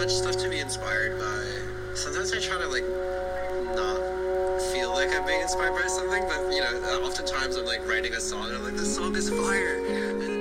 much stuff to be inspired by. Sometimes I try to like not feel like I'm being inspired by something, but you know, oftentimes I'm like writing a song and I'm like, this song is fire.